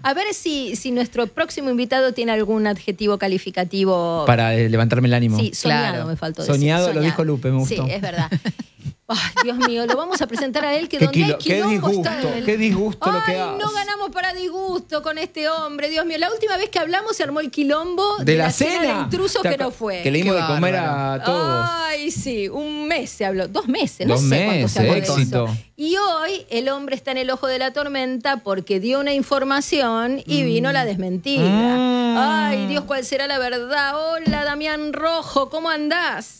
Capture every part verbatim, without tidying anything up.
A ver si, si nuestro próximo invitado tiene algún adjetivo calificativo. Para eh, levantarme el ánimo. Sí, soñado Claro. me faltó Soñado, decir. lo dijo Lupe, me gustó. Sí, es verdad. Ay, Dios mío, lo vamos a presentar a él, que Qué donde quilo- hay qué quilombo disgusto, está él. qué disgusto Ay, lo que no hace. ganamos para disgusto con este hombre, Dios mío. La última vez que hablamos se armó el quilombo de, ¿De la cena de cena? intrusos Te que ac- no fue. Que le dimos Qué de comer bárbaro. a todos. Ay, sí, un mes se habló, dos meses, Dos no sé cuánto se meses, habló de éxito. eso. Y hoy el hombre está en el ojo de la tormenta porque dio una información y vino la desmentida. Mm. Ay, Dios, ¿cuál será la verdad? Hola, Damián Rojo, ¿cómo andás?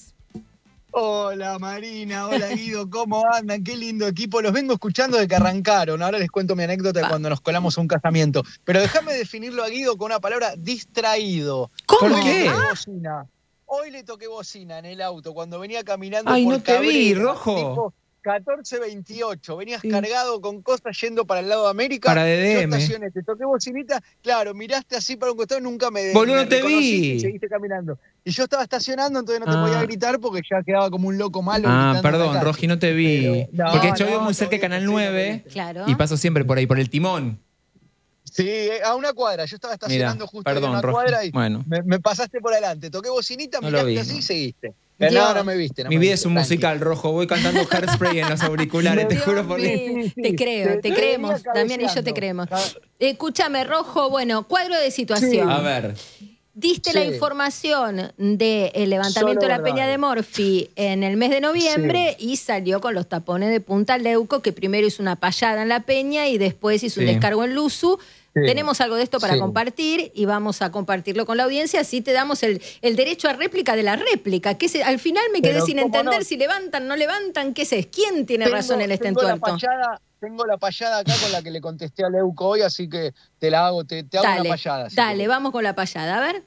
Hola Marina, hola Guido, ¿cómo andan? Qué lindo equipo, los vengo escuchando desde que arrancaron. Ahora les cuento mi anécdota de cuando nos colamos a un casamiento. Pero déjame definirlo a Guido con una palabra: distraído. ¿Cómo? Hoy ¿Por qué? le toqué bocina. Hoy le toqué bocina en el auto cuando venía caminando Ay, por no te vi, Cabrera, Rojo. tipo catorce veintiocho, venías Sí. cargado con cosas yendo para el lado de América. Para D D Yo M. estacioné, te toqué bocinita, claro, miraste así para un costado y nunca me, Boludo, me no te reconociste vi. y seguiste caminando. Y yo estaba estacionando, entonces no te Ah. podía gritar porque ya quedaba como un loco malo. Ah, gritando en la perdón, calle. Roji, no te vi. Pero- no, Porque yo vivo no, muy cerca de todavía Canal no, sí, no me nueve viste. Claro. y paso siempre por ahí, por el timón. Sí, eh, a una cuadra. Yo estaba estacionando Mirá, justo perdón, en una Roji. cuadra y Bueno. me, me pasaste por adelante. Toqué bocinita, No lo miraste vi, así no. y seguiste. Pero Dios. no, no me viste. No Mi me vida viste, es un tranqui. musical, Rojo. Voy cantando Hairspray en los auriculares, te Dios juro por mío. Dios. Te creo, te, te creemos. venía Damián y yo te cabeceando. creemos. Ah. Escúchame, Rojo, bueno, cuadro de situación. A ver. Diste Sí. la información del levantamiento Solo de la Peña verdades. de Morphy en el mes de noviembre y salió con los tapones de Punta Leuco, que primero hizo una payada en la Peña y después hizo un Sí. descargo en Luzu. Sí. Tenemos algo de esto para Sí. compartir y vamos a compartirlo con la audiencia, así te damos el, el derecho a réplica de la réplica, que se- al final me quedé Pero sin cómo entender no. si levantan, no levantan, qué es, quién tiene Tengo- razón en este tengo la entuerto. payada, tengo la payada acá con la que le contesté a Leuco hoy, así que te la hago, te, te hago Dale, una payada. si dale, querés. vamos con la payada, a ver.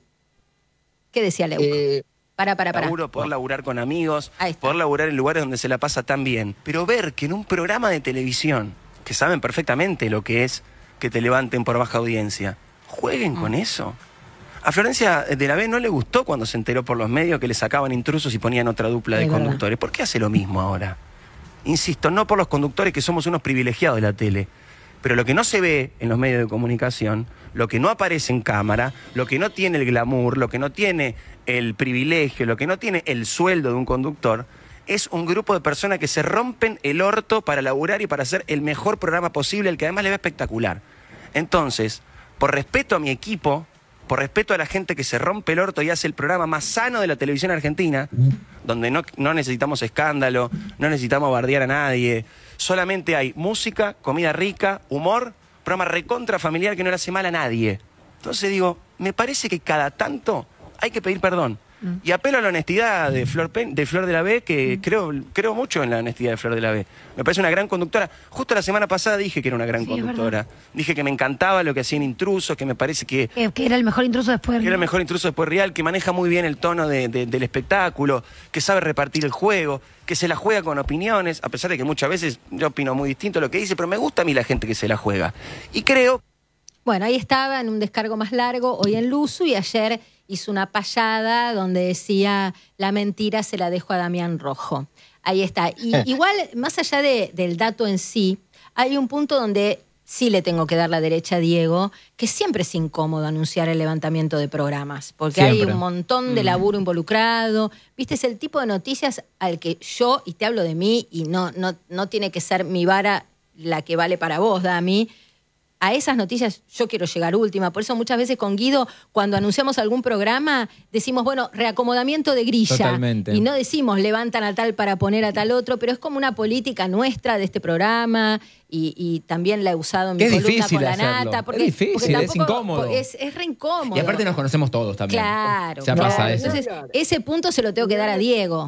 ¿Qué decía Leuco? Eh, para, para, para. Laburo, poder laburar con amigos, Ahí está. poder laburar en lugares donde se la pasa tan bien. Pero ver que en un programa de televisión, que saben perfectamente lo que es que te levanten por baja audiencia, jueguen Mm. con eso. A Florencia de la B no le gustó cuando se enteró por los medios que le sacaban intrusos y ponían otra dupla de Es verdad. conductores. ¿Por qué hace lo mismo ahora? Insisto, no por los conductores que somos unos privilegiados de la tele, pero lo que no se ve en los medios de comunicación, lo que no aparece en cámara, lo que no tiene el glamour, lo que no tiene el privilegio, lo que no tiene el sueldo de un conductor, es un grupo de personas que se rompen el orto para laburar y para hacer el mejor programa posible, el que además le ve espectacular. Entonces, por respeto a mi equipo, por respeto a la gente que se rompe el orto y hace el programa más sano de la televisión argentina, donde no, no necesitamos escándalo, no necesitamos bardear a nadie, solamente hay música, comida rica, humor, programa recontra familiar que no le hace mal a nadie. Entonces digo, me parece que cada tanto hay que pedir perdón. Y apelo a la honestidad de Flor, Pen- de Flor de la B, que creo, creo mucho en la honestidad de Flor de la B. Me parece una gran conductora. Justo la semana pasada dije que era una gran Sí, es conductora. Dije que me encantaba lo que hacían Intrusos, que me parece que Que, que era el mejor intruso después. que era el mejor intruso después real, que maneja muy bien el tono de- de- del espectáculo, que sabe repartir el juego, que se la juega con opiniones, a pesar de que muchas veces yo opino muy distinto a lo que dice, pero me gusta a mí la gente que se la juega. Y creo... Bueno, ahí estaba en un descargo más largo, hoy en Luzu, y ayer hizo una payada donde decía la mentira se la dejo a Damián Rojo. Ahí está. Y igual, más allá de, del dato en sí, hay un punto donde sí le tengo que dar la derecha a Diego, que siempre es incómodo anunciar el levantamiento de programas, porque Siempre. hay un montón de laburo involucrado. Viste, es el tipo de noticias al que yo, y te hablo de mí, y no, no, no tiene que ser mi vara la que vale para vos, Dami. A esas noticias yo quiero llegar última. Por eso muchas veces con Guido, cuando anunciamos algún programa, decimos, bueno, reacomodamiento de grilla. Totalmente. Y no decimos levantan a tal para poner a tal otro, pero es como una política nuestra de este programa y, y también la he usado en mi Es columna difícil con la hacerlo. nata. Es Porque, difícil, porque es tampoco- incómodo. Es, es re incómodo. Y aparte nos conocemos todos también. Claro. O sea, claro. pasa eso. Entonces, ese punto se lo tengo que dar a Diego.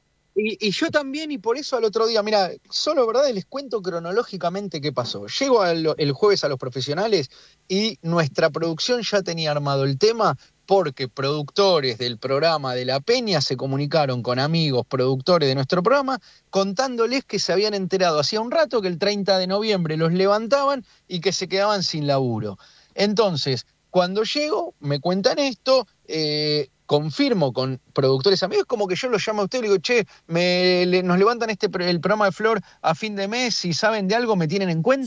Y, y yo también, y por eso al otro día, mira, solo verdad les cuento cronológicamente qué pasó. Llego al- el jueves a los profesionales y nuestra producción ya tenía armado el tema porque productores del programa de La Peña se comunicaron con amigos productores de nuestro programa contándoles que se habían enterado hacía un rato que el treinta de noviembre los levantaban y que se quedaban sin laburo. Entonces, cuando llego, me cuentan esto, eh, confirmo con productores amigos, como que yo los llamo a ustedes y le digo, che, me, le- nos levantan este, pro- el programa de Flor a fin de mes, si saben de algo, ¿me tienen en cuenta? Sí.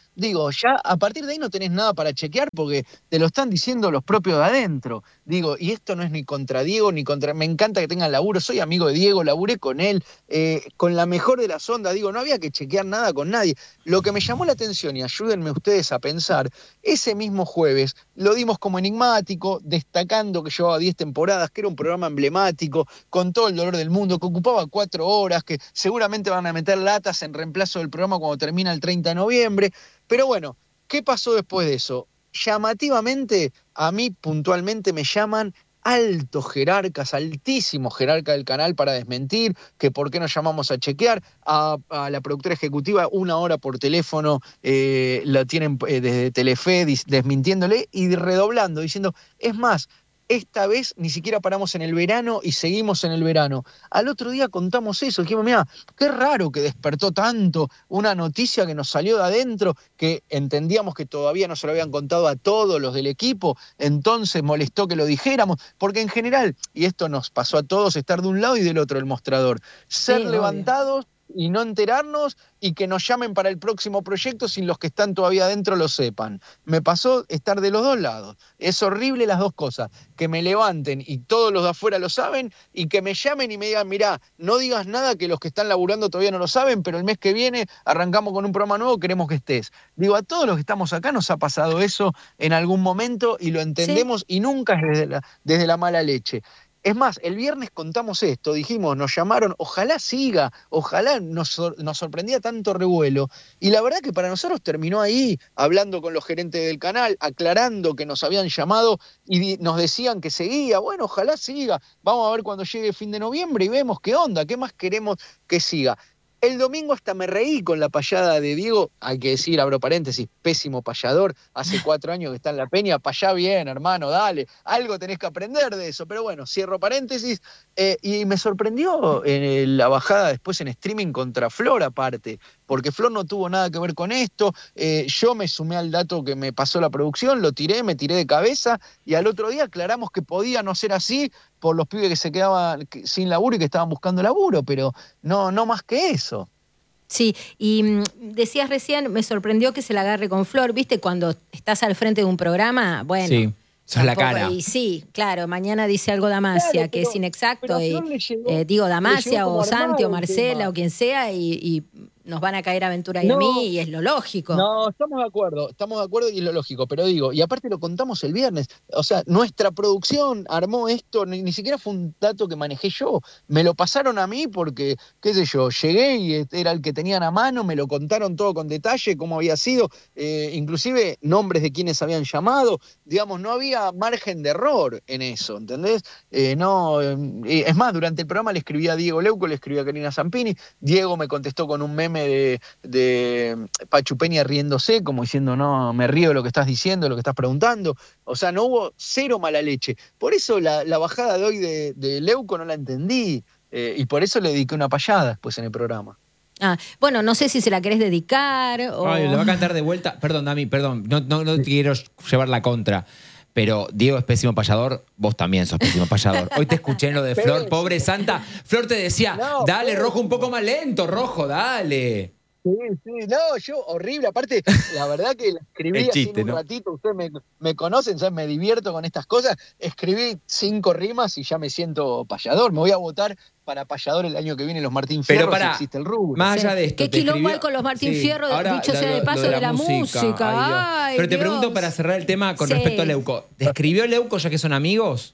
digo, ya a partir de ahí no tenés nada para chequear porque te lo están diciendo los propios de adentro. Digo, y esto no es ni contra Diego, ni contra... Me encanta que tengan laburo, soy amigo de Diego, laburé con él, eh, con la mejor de las ondas, digo, no había que chequear nada con nadie. Lo que me llamó la atención, y ayúdenme ustedes a pensar, ese mismo jueves lo dimos como enigmático, destacando que llevaba diez temporadas, que era un programa emblemático, con todo el dolor del mundo, que ocupaba cuatro horas, que seguramente van a meter latas en reemplazo del programa cuando termina el treinta de noviembre. Pero bueno, ¿qué pasó después de eso? Llamativamente, a mí puntualmente me llaman altos jerarcas, altísimos jerarcas del canal para desmentir, que por qué nos llamamos a chequear, a, a la productora ejecutiva una hora por teléfono, eh, la tienen eh, desde Telefe desmintiéndole y redoblando, diciendo, es más, esta vez ni siquiera paramos en el verano y seguimos en el verano. Al otro día contamos eso, dijimos, mira, qué raro que despertó tanto una noticia que nos salió de adentro, que entendíamos que todavía no se lo habían contado a todos los del equipo, entonces molestó que lo dijéramos, porque en general, y esto nos pasó a todos, estar de un lado y del otro del mostrador, ser Sí, levantados y no enterarnos y que nos llamen para el próximo proyecto sin los que están todavía adentro lo sepan. Me pasó estar de los dos lados. Es horrible las dos cosas, que me levanten y todos los de afuera lo saben y que me llamen y me digan, mirá, no digas nada que los que están laburando todavía no lo saben, pero el mes que viene arrancamos con un programa nuevo, queremos que estés. Digo, a todos los que estamos acá nos ha pasado eso en algún momento y lo entendemos, sí, y nunca es desde la, desde la mala leche. Es más, el viernes contamos esto, dijimos, nos llamaron, ojalá siga, ojalá nos, nos sorprendía tanto revuelo. Y la verdad que para nosotros terminó ahí, hablando con los gerentes del canal, aclarando que nos habían llamado y nos decían que seguía. Bueno, ojalá siga, vamos a ver cuando llegue fin de noviembre y vemos qué onda, qué más queremos que siga. El domingo hasta me reí con la payada de Diego, hay que decir, abro paréntesis, pésimo payador, hace cuatro años que está en la peña, payá bien, hermano, dale, algo tenés que aprender de eso, pero bueno, cierro paréntesis, eh, y me sorprendió eh, la bajada después en streaming contra Flor aparte, porque Flor no tuvo nada que ver con esto, eh, yo me sumé al dato que me pasó la producción, lo tiré, me tiré de cabeza, y al otro día aclaramos que podía no ser así, por los pibes que se quedaban sin laburo y que estaban buscando laburo, pero no, no más que eso. Sí, y mm, decías recién, me sorprendió que se la agarre con Flor, ¿viste? Cuando estás al frente de un programa, bueno... Sí, sos la tampoco, cara. Y sí, claro, mañana dice algo Damasia, Claro, que pero- es inexacto, pero a y Flor le llegó- eh, digo le Damasia llegó o como Santi armado o el Marcela tema. o quien sea, y, y nos van a caer a Aventura y a No. mí, y es lo lógico. No, estamos de acuerdo, estamos de acuerdo y es lo lógico, pero digo, y aparte lo contamos el viernes, o sea, nuestra producción armó esto, ni, ni siquiera fue un dato que manejé yo, me lo pasaron a mí porque, qué sé yo, llegué y era el que tenían a mano, me lo contaron todo con detalle, cómo había sido, eh, inclusive nombres de quienes habían llamado, digamos, no había margen de error en eso, ¿entendés? Eh, no, eh, es más, durante el programa le escribí a Diego Leuco, le escribí a Karina Zampini, Diego me contestó con un meme de, de Pachu Peña riéndose, como diciendo, no, me río de lo que estás diciendo, de lo que estás preguntando. O sea, no hubo cero mala leche. Por eso la, la bajada de hoy de, de Leuco no la entendí, eh, y por eso le dediqué una payada después en el programa. Ah, bueno, no sé si se la querés dedicar o... Ay, le va a cantar de vuelta. Perdón, Dami, perdón. No, no, no te quiero llevar la contra. Pero Diego es pésimo payador, vos también sos pésimo payador. Hoy te escuché en lo de Flor, pobre santa. Flor te decía, No, dale, pésimo. Rojo, un poco más lento, Rojo, dale. Sí, sí, no, yo horrible, aparte, la verdad que la escribí El así chiste, en un ¿no? ratito, ustedes me, me conocen, ¿sabes? Me divierto con estas cosas, escribí cinco rimas y ya me siento payador, me voy a votar para payador el año que viene los Martín Pero Fierro, para, si existe el rubro. más Sí. allá de esto. ¿Qué te quilombo escribió- hay con los Martín Sí, Fierro, ahora dicho lo- sea de lo- paso, lo de la música? Ay, Dios. Ay, Pero te Dios. pregunto para cerrar el tema con Sí. respecto a Leuco. ¿Te escribió Leuco ya que son amigos?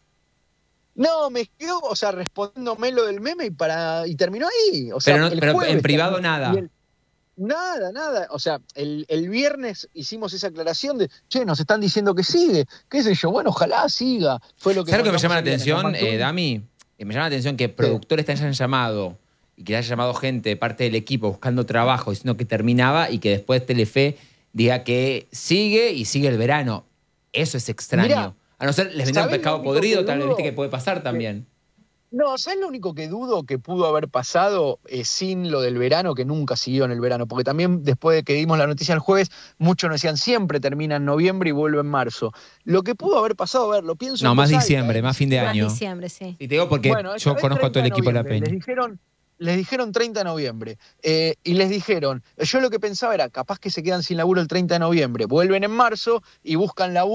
No, me quedo, o sea, respondiéndome lo del meme y para y terminó ahí. O sea, Pero no- el pero jueves en privado terminó. nada. Y el- Nada, nada. O sea, el, el viernes hicimos esa aclaración de, che, nos están diciendo que sigue. ¿Qué sé yo? Bueno, ojalá siga. Fue lo que ¿Sabes lo que me contamos llama la el viernes, atención, nos mandó eh, un- Dami? Que me llama la atención que productores te hayan llamado y que le haya llamado gente de parte del equipo buscando trabajo, diciendo que terminaba y que después Telefe diga que sigue y sigue el verano. Eso es extraño. Mirá, a no ser, les vendieron ¿sabés pescado lo único podrido, que tal vez, dudo? viste que puede pasar también. No, ¿sabes lo único que dudo que pudo haber pasado eh, sin lo del verano, que nunca siguió en el verano? Porque también después de que dimos la noticia el jueves, muchos nos decían siempre termina en noviembre y vuelve en marzo. Lo que pudo haber pasado, a ver, lo pienso No, en más voz alta, diciembre, ¿eh? más fin de Más año. diciembre, sí. Y te digo porque Bueno, esta yo vez conozco a todo el treinta de equipo de la noviembre. Peña. Les dijeron, Les dijeron treinta de noviembre. Eh, y les dijeron, yo lo que pensaba era, capaz que se quedan sin laburo el treinta de noviembre, vuelven en marzo y buscan laburo